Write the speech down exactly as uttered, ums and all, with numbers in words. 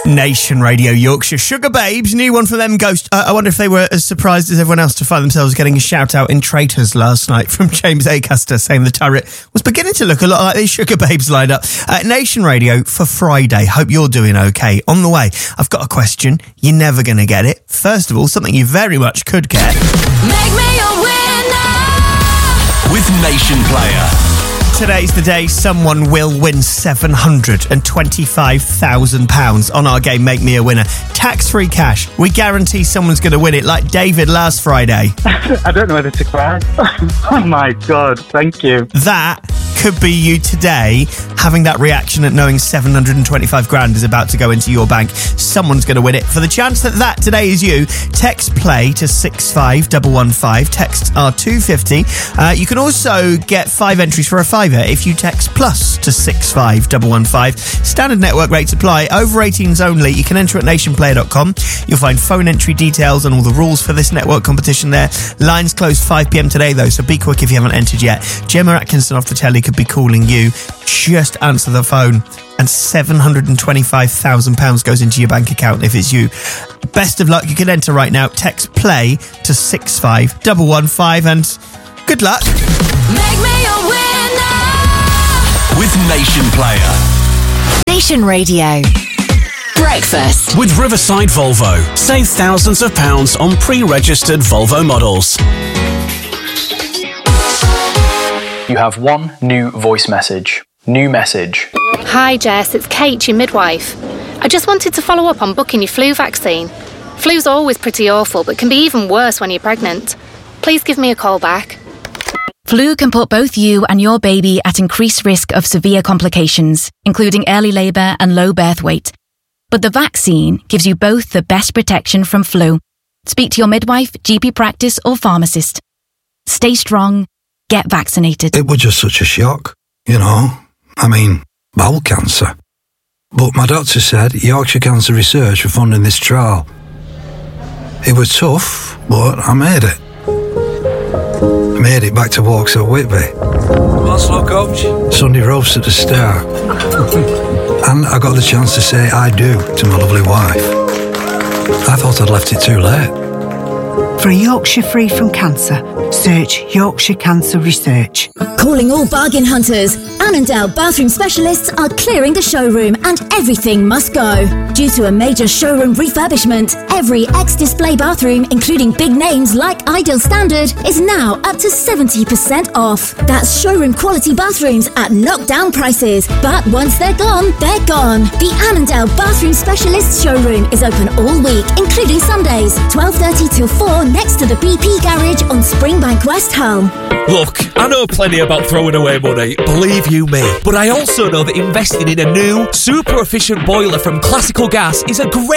Nation Radio Yorkshire. Sugar Babes, new one from them, Ghost. Uh, I wonder if they were as surprised as everyone else to find themselves getting a shout out in Traitors last night from James Acaster, saying the turret was beginning to look a lot like these Sugar Babes lined up. Uh, Nation Radio for Friday. Hope you're doing okay. On the way, I've got a question. You're never going to get it. First of all, something you very much could get. Make me a winner with Nation Player. Today's the day someone will win seven hundred twenty-five thousand pounds on our game Make Me a Winner. Tax-free cash. We guarantee someone's going to win it, like David last Friday. I don't know whether to cry. Oh my God, thank you. That could be you today, having that reaction at knowing seven hundred twenty-five grand is about to go into your bank. Someone's going to win it. For the chance that that today is you, text play to six five one one five. Texts are two fifty. Uh, you can also get five entries for a fiver if you text plus to six five one one five. Standard network rates apply. Over eighteens only. You can enter at nation player dot com. You'll find phone entry details and all the rules for this network competition there. Lines close five p.m. today though, so be quick if you haven't entered yet. Gemma Atkinson off the telly could be calling you. Just answer the phone and seven hundred twenty-five thousand pounds goes into your bank account if it's you. Best of luck. You can enter right now. Text play to six five one one five and good luck. Make me a winner with Nation Player. Nation Radio. Breakfast with Riverside Volvo. Save thousands of pounds on pre-registered Volvo models. You have one new voice message. New message. Hi Jess, it's Kate, your midwife. I just wanted to follow up on booking your flu vaccine. Flu's always pretty awful, but can be even worse when you're pregnant. Please give me a call back. Flu can put both you and your baby at increased risk of severe complications, including early labour and low birth weight. But the vaccine gives you both the best protection from flu. Speak to your midwife, G P practice or pharmacist. Stay strong. Get vaccinated. It was just such a shock, you know. I mean, bowel cancer. But my doctor said Yorkshire Cancer Research were funding this trial. It was tough, but I made it. I made it back to Walksall Whitby. What's up, coach? Sunday roast at the Star. And I got the chance to say I do to my lovely wife. I thought I'd left it too late. For a Yorkshire free from cancer, search Yorkshire Cancer Research. Calling all bargain hunters. Annandale Bathroom Specialists are clearing the showroom and everything must go. Due to a major showroom refurbishment, every ex-display bathroom, including big names like Ideal Standard, is now up to seventy percent off. That's showroom quality bathrooms at knockdown prices. But once they're gone, they're gone. The Annandale Bathroom Specialists showroom is open all week, including Sundays, twelve thirty till four next to the B P garage on Springbank West Hull. Look, I know plenty about throwing away money, believe you me, but I also know that investing in a new, super efficient boiler from Classical Gas is a great